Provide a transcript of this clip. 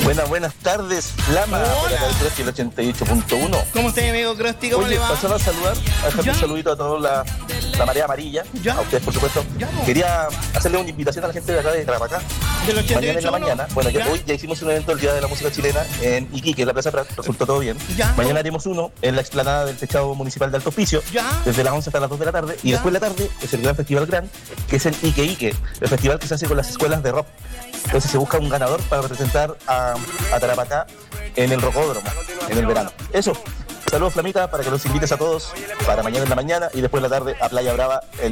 Buenas tardes, Flama, por acá del Crusty, el 88.1. ¿Cómo está mi amigo Crusty? ¿Cómo le va? Pasando a saludar, a dejarle un saludito a toda la marea amarilla, a ustedes por supuesto. Quería hacerle una invitación a la gente de acá de Tarapacá. Del 88. Mañana en la mañana, bueno, hoy ya hicimos un evento el Día de la Música Chilena en Iquique, en la Plaza Prat, resultó todo bien. Mañana haremos uno en la explanada del techado municipal de Alto Hospicio, desde las 11 hasta las 2 de la tarde, y después de la tarde es el gran festival Gran, que es el Ike, el festival que se hace con las escuelas de rock. Entonces se busca un ganador para representar a Tarapacá en el Rocódromo, en el verano. Eso, saludos Flamita, para que los invites a todos para mañana en la mañana y después de la tarde a Playa Brava, el